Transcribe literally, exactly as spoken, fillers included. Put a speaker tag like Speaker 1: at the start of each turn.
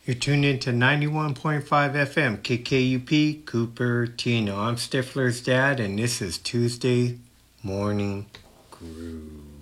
Speaker 1: You're tuned into ninety-one point five F M, K K U P, Cupertino. I'm Stifler's dad, and this is Tuesday Morning Groove.